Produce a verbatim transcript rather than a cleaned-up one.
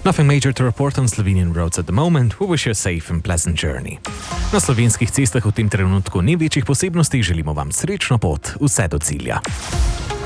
Nothing major to report on Slovenian roads at the moment. We wish you a safe and pleasant journey. Na slovenskih cestah v tem trenutku ni večjih posebnosti, želimo vam srečno pot vse do cilja.